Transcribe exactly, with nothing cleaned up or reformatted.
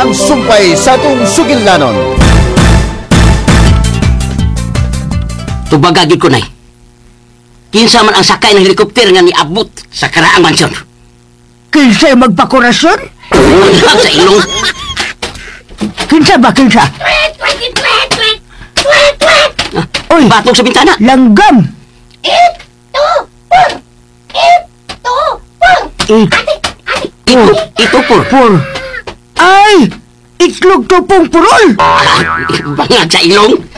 ang sumpay sa atong sugilnanon. Tubagagid ko, nay. Kinsa man ang sakay ng helikopter nga niabot sa karaang mansyon. Kinsa'y magpakurasyon? Ang sa ilong. Kinsa ba, kinsa? Uy, Batog sa bintana. langgam! Ito! Pur! Ito! Pur! Ik, Ito, ito po. pur. Ay! Itlog to pong purol! Bangag sa ilong.